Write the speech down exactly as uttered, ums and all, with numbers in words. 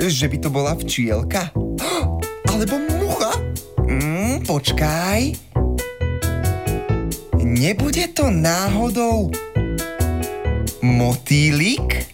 že by to bola včielka? Alebo mucha? Mm, počkaj. Nebude to náhodou motýlik?